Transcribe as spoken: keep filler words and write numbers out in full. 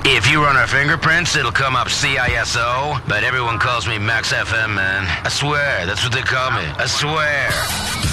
If you run our fingerprints, it'll come up C I S O, but everyone calls me Max F M, man. I swear, that's what they call me. I swear.